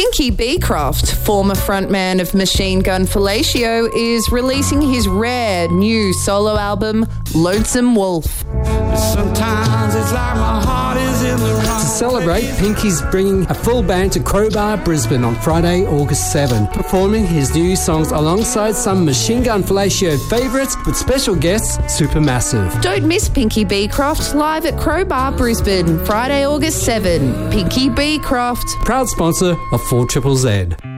Pinky Beecroft, former frontman of Machine Gun Fellatio, is releasing his rare new solo album, Lonesome Wolf. Sometimes it's like my heart is in the wrong. To celebrate, Pinky's bringing a full band to Crowbar, Brisbane on Friday, August 7, performing his new songs alongside some Machine Gun Fellatio favourites with special guests Supermassive. Don't miss Pinky Beecroft live at Crowbar, Brisbane, Friday, August 7. Pinky Beecroft, proud sponsor of 4ZZZ.